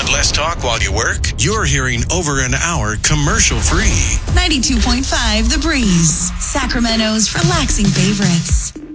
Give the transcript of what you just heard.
Want less talk while you work? You're hearing over an hour commercial-free. 92.5 The Breeze, Sacramento's relaxing favorites.